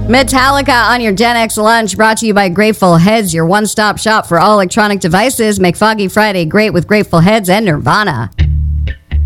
Metallica on your Gen X lunch, brought to you by Grateful Heads, your one-stop shop for all electronic devices. Make Foggy Friday great with Grateful Heads and Nirvana.